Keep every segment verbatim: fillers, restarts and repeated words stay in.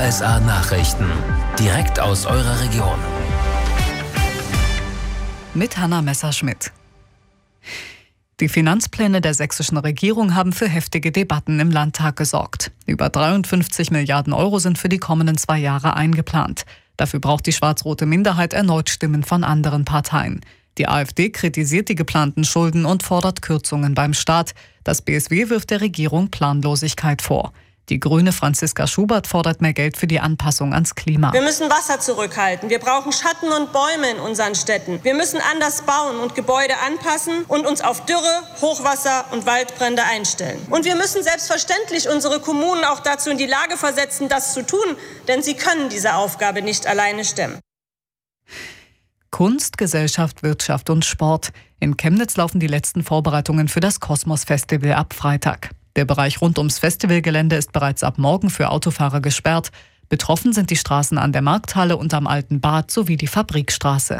S A-Nachrichten. Direkt aus eurer Region. Mit Hanna Messerschmidt. Die Finanzpläne der sächsischen Regierung haben für heftige Debatten im Landtag gesorgt. Über dreiundfünfzig Milliarden Euro sind für die kommenden zwei Jahre eingeplant. Dafür braucht die schwarz-rote Minderheit erneut Stimmen von anderen Parteien. Die AfD kritisiert die geplanten Schulden und fordert Kürzungen beim Staat. Das B S W wirft der Regierung Planlosigkeit vor. Die Grüne Franziska Schubert fordert mehr Geld für die Anpassung ans Klima. Wir müssen Wasser zurückhalten. Wir brauchen Schatten und Bäume in unseren Städten. Wir müssen anders bauen und Gebäude anpassen und uns auf Dürre, Hochwasser und Waldbrände einstellen. Und wir müssen selbstverständlich unsere Kommunen auch dazu in die Lage versetzen, das zu tun, denn sie können diese Aufgabe nicht alleine stemmen. Kunst, Gesellschaft, Wirtschaft und Sport. In Chemnitz laufen die letzten Vorbereitungen für das Kosmos-Festival ab Freitag. Der Bereich rund ums Festivalgelände ist bereits ab morgen für Autofahrer gesperrt. Betroffen sind die Straßen an der Markthalle und am Alten Bad sowie die Fabrikstraße.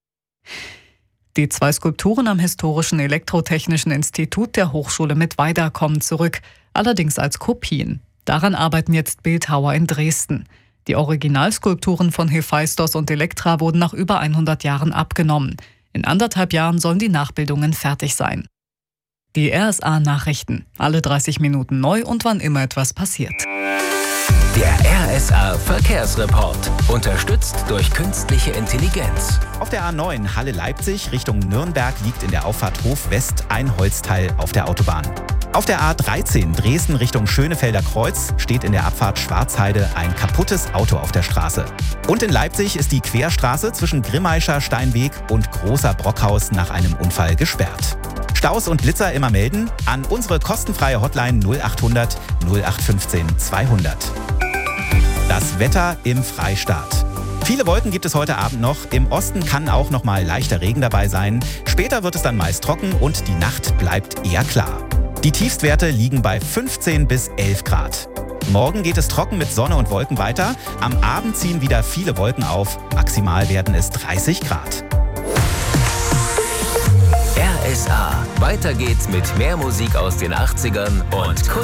Die zwei Skulpturen am Historischen Elektrotechnischen Institut der Hochschule Mittweida kommen zurück, allerdings als Kopien. Daran arbeiten jetzt Bildhauer in Dresden. Die Originalskulpturen von Hephaistos und Elektra wurden nach über hundert Jahren abgenommen. In anderthalb Jahren sollen die Nachbildungen fertig sein. Die R S A-Nachrichten. Alle dreißig Minuten neu und wann immer etwas passiert. Der R S A-Verkehrsreport. Unterstützt durch künstliche Intelligenz. Auf der A neun Halle-Leipzig Richtung Nürnberg liegt in der Auffahrt Hof West ein Holzteil auf der Autobahn. Auf der A dreizehn Dresden Richtung Schönefelder Kreuz steht in der Abfahrt Schwarzheide ein kaputtes Auto auf der Straße. Und in Leipzig ist die Querstraße zwischen Grimmaischer Steinweg und Großer Brockhaus nach einem Unfall gesperrt. Staus und Blitzer immer melden an unsere kostenfreie Hotline null achthundert null acht fünfzehn zweihundert. Das Wetter im Freistaat. Viele Wolken gibt es heute Abend noch. Im Osten kann auch noch mal leichter Regen dabei sein. Später wird es dann meist trocken und die Nacht bleibt eher klar. Die Tiefstwerte liegen bei fünfzehn bis elf Grad. Morgen geht es trocken mit Sonne und Wolken weiter. Am Abend ziehen wieder viele Wolken auf. Maximal werden es dreißig Grad. R S A. Weiter geht's mit mehr Musik aus den achtzigern und